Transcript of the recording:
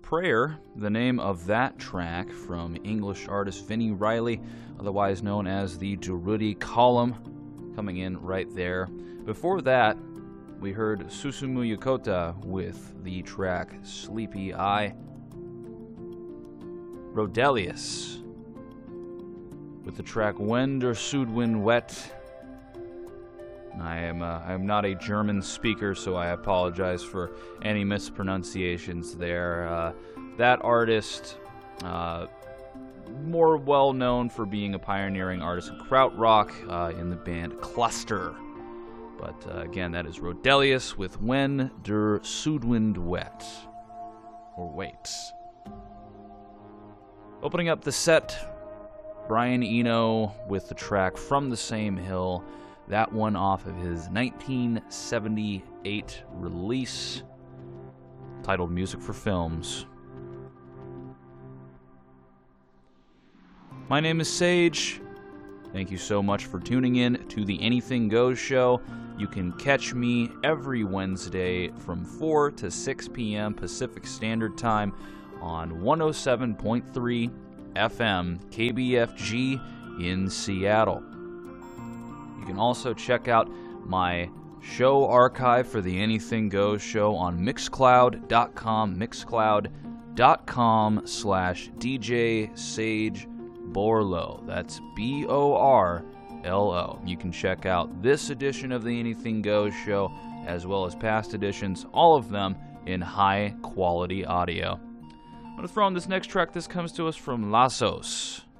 Prayer, the name of that track from English artist Vinnie Riley, otherwise known as the Durruti Column, coming in right there. Before that, we heard Susumu Yokota with the track Sleepy Eye. Rodelius with the track When der Südwind Wet. I am not a German speaker, so I apologize for any mispronunciations there. That artist, more well known for being a pioneering artist in krautrock in the band Cluster. But again, that is Rodelius with When der Südwind Wet. Or Waits. Opening up the set, Brian Eno with the track From the Same Hill. That one off of his 1978 release titled Music for Films. My name is Sage. Thank you so much for tuning in to the Anything Goes show. You can catch me every Wednesday from 4 to 6 p.m. Pacific Standard Time on 107.3 FM KBFG in Seattle. You can also check out my show archive for the Anything Goes show on Mixcloud.com, mixcloud.com/DJ Sage Borlo. That's BORLO. You can check out this edition of the Anything Goes show as well as past editions, all of them in high quality audio. I'm going to throw on this next track. This comes to us from Lasos.